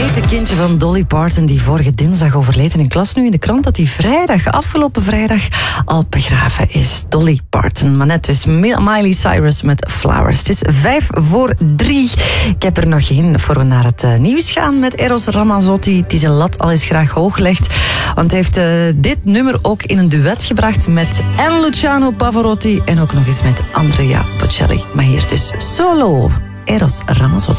Kindje van Dolly Parton, die vorige dinsdag overleed. En ik las nu in de krant dat hij afgelopen vrijdag, al begraven is. Dolly Parton. Maar net dus Miley Cyrus met Flowers. Het is 2:55. Ik heb er nog één voor we naar het nieuws gaan met Eros Ramazzotti. Die zijn lat al eens graag hoog legt. Want hij heeft dit nummer ook in een duet gebracht met Luciano Pavarotti. En ook nog eens met Andrea Bocelli. Maar hier dus solo. Eros Ramazzotti.